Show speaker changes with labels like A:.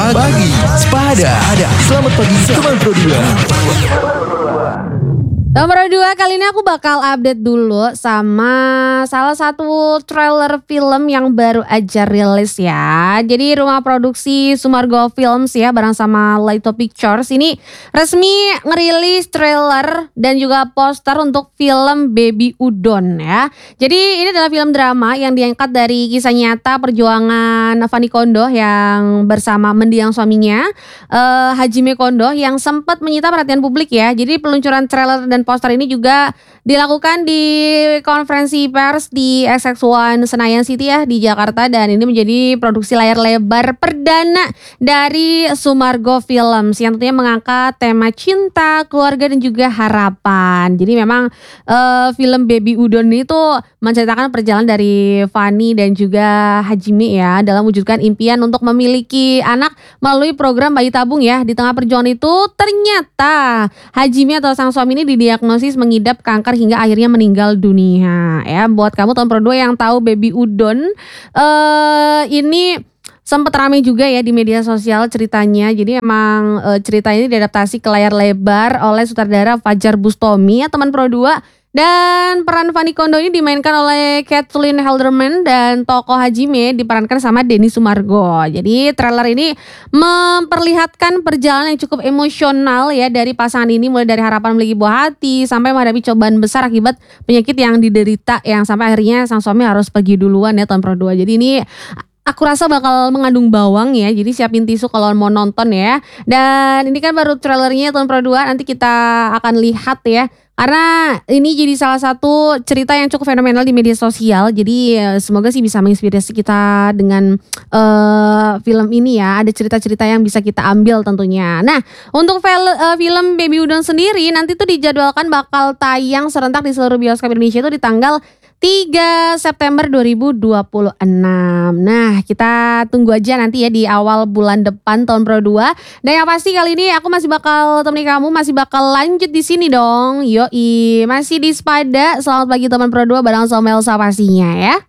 A: Pagi Sepada. Selamat pagi teman Pro 2.
B: Nomor 2, kali ini aku bakal update dulu sama salah satu trailer film yang baru aja rilis ya. Jadi rumah produksi Sumargo Films ya bareng sama Laito Pictures ini resmi ngerilis trailer dan juga poster untuk film Baby Udon ya. Jadi ini adalah film drama yang diangkat dari kisah nyata perjuangan Fanny Kondo yang bersama mendiang suaminya Hajime Kondo yang sempat menyita perhatian publik ya. Jadi peluncuran trailer dan poster ini juga dilakukan di konferensi pers di XX1 Senayan City ya di Jakarta, dan ini menjadi produksi layar lebar perdana dari Sumargo Films yang tentunya mengangkat tema cinta, keluarga dan juga harapan. Jadi memang film Baby Udon itu menceritakan perjalanan dari Fanny dan juga Hajime ya dalam mewujudkan impian untuk memiliki anak melalui program bayi tabung ya. Di tengah perjuangan itu ternyata Hajime atau sang suami ini didiagnosis mengidap kanker hingga akhirnya meninggal dunia ya. Buat kamu tahun Pro 2 yang tahu Baby Udon, ini sempat ramai juga ya di media sosial ceritanya. Jadi emang cerita ini diadaptasi ke layar lebar oleh sutradara Fajar Bustomi ya teman Pro 2. Dan peran Fanny Kondo ini dimainkan oleh Kathleen Halderman dan tokoh Hajime diperankan sama Denny Sumargo. Jadi trailer ini memperlihatkan perjalanan yang cukup emosional ya dari pasangan ini, mulai dari harapan memiliki buah hati sampai menghadapi cobaan besar akibat penyakit yang diderita yang sampai akhirnya sang suami harus pergi duluan ya tahun Pro 2. Jadi ini aku rasa bakal mengandung bawang ya, jadi siapin tisu kalau mau nonton ya. Dan ini kan baru trailernya tahun Pro 2, nanti kita akan lihat ya. Karena ini jadi salah satu cerita yang cukup fenomenal di media sosial. Jadi semoga sih bisa menginspirasi kita dengan film ini ya. Ada cerita-cerita yang bisa kita ambil tentunya. Nah, untuk film Baby Udon sendiri nanti tuh dijadwalkan bakal tayang serentak di seluruh bioskop Indonesia itu di tanggal 3 September 2026. Nah, kita tunggu aja nanti ya di awal bulan depan tahun Pro 2. Dan yang pasti kali ini aku masih bakal temani kamu, masih bakal lanjut di sini dong. Yoi, masih di Sepada. Selamat pagi teman Pro 2 bareng sama Elsa pastinya ya.